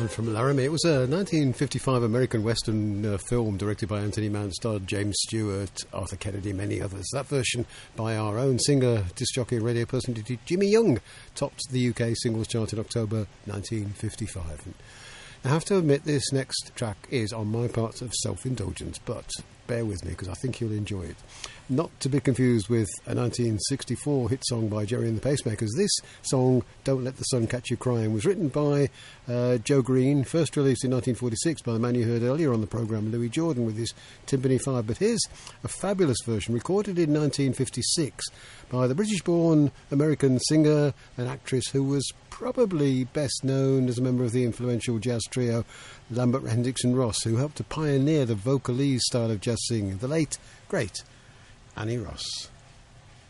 From Laramie. It was a 1955 American Western film directed by Anthony Mann, starred James Stewart, Arthur Kennedy, many others. That version by our own singer, disc jockey and radio personality Jimmy Young topped the UK singles chart in October 1955. And I have to admit this next track is on my part of self-indulgence, but bear with me because I think you'll enjoy it. Not to be confused with a 1964 hit song by Jerry and the Pacemakers. This song, Don't Let the Sun Catch You Crying, was written by Joe Green, first released in 1946 by the man you heard earlier on the programme, Louis Jordan, with his Timpani 5. But here's a fabulous version recorded in 1956 by the British-born American singer and actress who was probably best known as a member of the influential jazz trio Lambert, Hendricks and Ross, who helped to pioneer the vocalese style of jazz singing, the late, great Annie Ross.